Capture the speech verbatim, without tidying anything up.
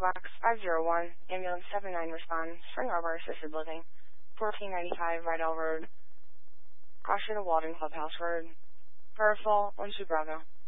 Echo Box five zero one, Ambulance seven nine respond, Spring Arbor Assisted Living, fourteen ninety-five Rydell Road, Caution of Walden Clubhouse Road, Purfall, one two Bravo.